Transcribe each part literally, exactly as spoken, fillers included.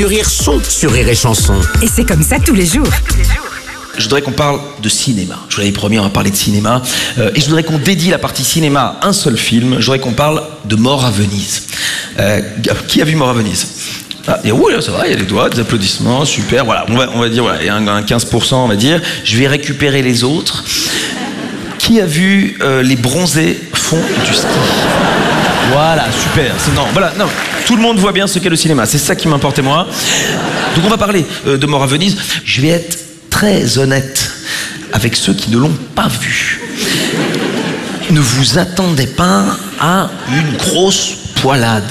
Rire son sur Rire et Chanson. Et c'est comme ça tous les jours. Je voudrais qu'on parle de cinéma. Je vous l'avais promis, on va parler de cinéma. Euh, et je voudrais qu'on dédie la partie cinéma à un seul film. Je voudrais qu'on parle de Mort à Venise. Euh, qui a vu Mort à Venise? Ah, et oui, ça va, il y a des doigts, des applaudissements, super. Voilà, on va, on va dire, voilà, il y a un, un quinze pour cent, on va dire. Je vais récupérer les autres. Qui a vu euh, les bronzés font du ski? Voilà, super. C'est, non, voilà, non. Tout le monde voit bien ce qu'est le cinéma. C'est ça qui m'importait moi. Donc on va parler euh, de Mort à Venise. Je vais être très honnête avec ceux qui ne l'ont pas vu. Ne vous attendez pas à une grosse poilade.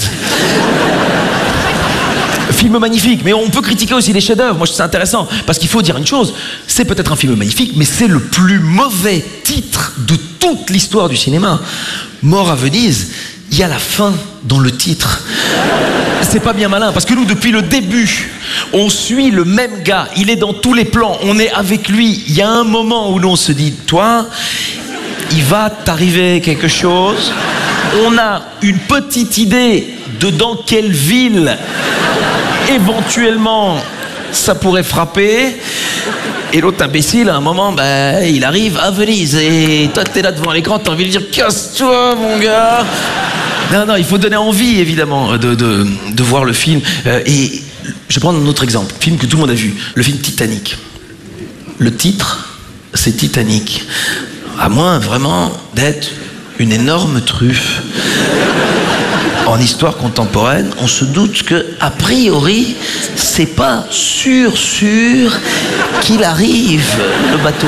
Film magnifique, mais on peut critiquer aussi les chefs-d'œuvre. Moi, c'est intéressant, parce qu'il faut dire une chose, c'est peut-être un film magnifique, mais c'est le plus mauvais titre de toute l'histoire du cinéma. Mort à Venise, il y a la fin dans le titre. C'est pas bien malin, parce que nous, depuis le début, on suit le même gars, il est dans tous les plans, on est avec lui. Il y a un moment où l'on se dit, toi, il va t'arriver quelque chose. On a une petite idée de dans quelle ville éventuellement ça pourrait frapper. Et l'autre imbécile, à un moment, bah, il arrive à Venise. Et toi, t'es là devant l'écran, t'as envie de dire, casse-toi, mon gars. Non, non, il faut donner envie, évidemment, de, de, de voir le film. Euh, et je vais prendre un autre exemple, film que tout le monde a vu, le film Titanic. Le titre, c'est Titanic. À moins, vraiment, d'être une énorme truffe. En histoire contemporaine, on se doute que, a priori, c'est pas sûr, sûr qu'il arrive, le bateau.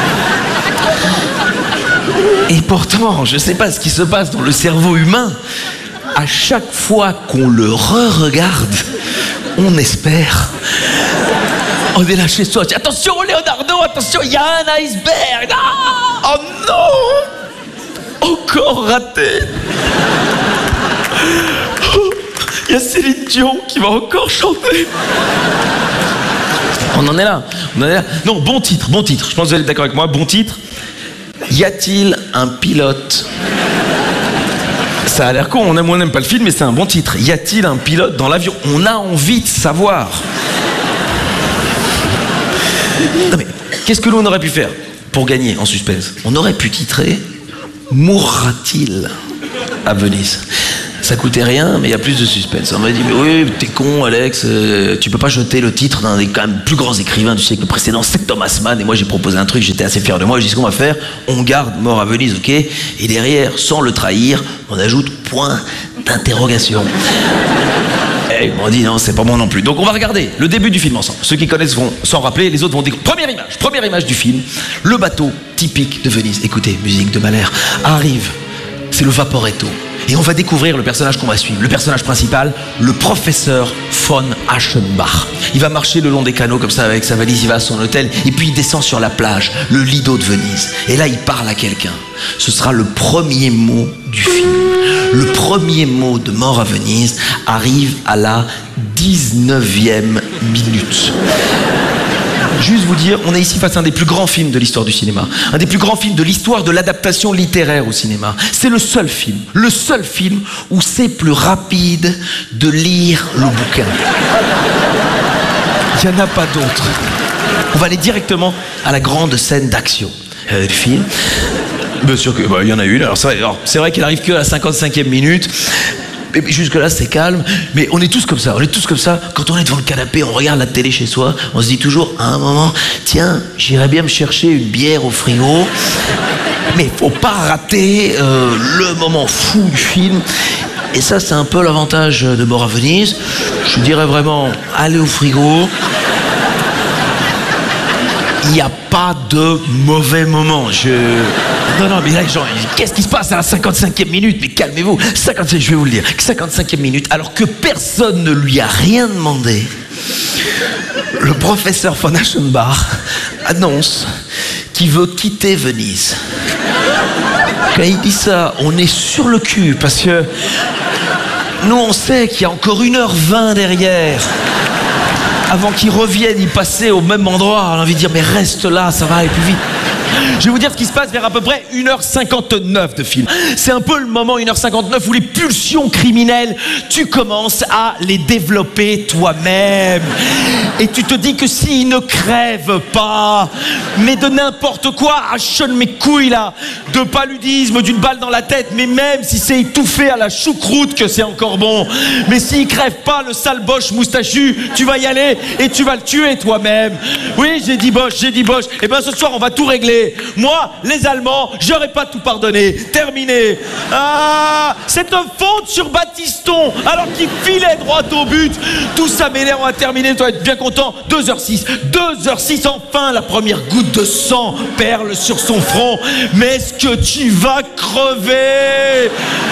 Et pourtant, je sais pas ce qui se passe dans le cerveau humain. À chaque fois qu'on le re-regarde, on espère. On est là chez soi. Attention, Leonardo, attention, il y a un iceberg. Ah, oh non! Encore raté. Il y a Céline Dion qui va encore chanter. On en est là, on en est là. Non, bon titre, bon titre. Je pense que vous allez être d'accord avec moi. Bon titre. Y a-t-il un pilote? Ça a l'air con, on aime ou on n'aime pas le film, mais c'est un bon titre. Y a-t-il un pilote dans l'avion? On a envie de savoir. Non mais, qu'est-ce que l'on aurait pu faire pour gagner en suspense? On aurait pu titrer « Mourra-t-il à Venise ?» Ça coûtait rien, mais il y a plus de suspense. On m'a dit, mais oui, t'es con, Alex, euh, tu peux pas jeter le titre d'un des quand même plus grands écrivains du siècle précédent, c'est Thomas Mann, et moi j'ai proposé un truc, j'étais assez fier de moi, je dis ce qu'on va faire, on garde Mort à Venise, ok, et derrière, sans le trahir, on ajoute point d'interrogation. Et ils m'ont dit, non, c'est pas moi non plus. Donc on va regarder le début du film ensemble. Ceux qui connaissent vont s'en rappeler, les autres vont découvrir. Première image, première image du film, le bateau typique de Venise. Écoutez, musique de Mahler, arrive, c'est le Vaporetto. Et on va découvrir le personnage qu'on va suivre. Le personnage principal, le professeur von Aschenbach. Il va marcher le long des canaux comme ça avec sa valise, il va à son hôtel et puis il descend sur la plage, le Lido de Venise. Et là, il parle à quelqu'un. Ce sera le premier mot du film. Le premier mot de Mort à Venise arrive à la dix-neuvième minute. Juste vous dire, on est ici face à un des plus grands films de l'histoire du cinéma. Un des plus grands films de l'histoire de l'adaptation littéraire au cinéma. C'est le seul film, le seul film où c'est plus rapide de lire le bouquin. Il n'y en a pas d'autre. On va aller directement à la grande scène d'action euh, du film. Bien sûr qu'il bah, y en a une. Alors c'est vrai, c'est vrai qu'elle arrive que à la cinquante-cinquième minute. Et jusque-là, c'est calme, mais on est tous comme ça, on est tous comme ça. Quand on est devant le canapé, on regarde la télé chez soi, on se dit toujours, à un moment, tiens, j'irais bien me chercher une bière au frigo, mais faut pas rater euh, le moment fou du film. Et ça, c'est un peu l'avantage de Mort à Venise. Je dirais vraiment, allez au frigo. Il n'y a pas de mauvais moment. Je... Non, non, mais là, genre, qu'est-ce qui se passe à la cinquante-cinquième minute? Mais calmez-vous, cinquante-cinq, je vais vous le dire, cinquante-cinquième minute, alors que personne ne lui a rien demandé, le professeur von Aschenbach annonce qu'il veut quitter Venise. Quand il dit ça, on est sur le cul, parce que nous, on sait qu'il y a encore une heure vingt derrière. Avant qu'ils reviennent y passer au même endroit, on a envie de dire, mais reste là, ça va aller plus vite. Je vais vous dire ce qui se passe vers à peu près une heure cinquante-neuf de film. C'est un peu le moment, une heure cinquante-neuf, où les pulsions criminelles, tu commences à les développer toi-même. Et tu te dis que s'il ne crève pas, mais de n'importe quoi, à chonne mes couilles là, de paludisme, d'une balle dans la tête, mais même si c'est étouffé à la choucroute que c'est encore bon. Mais s'il crève pas, le sale Bosch moustachu, tu vas y aller et tu vas le tuer toi-même. Oui, j'ai dit Bosch, j'ai dit Bosch. Et ben ce soir, on va tout régler. Moi, les Allemands, j'aurais pas tout pardonné. Terminé. Ah, cette faute sur Baptiston, alors qu'il filait droit au but. Tout ça m'énerve, on va terminer, tu dois être bien content. deux heures six. deux heures six, enfin, la première goutte de sang perle sur son front. Mais est-ce que tu vas crever?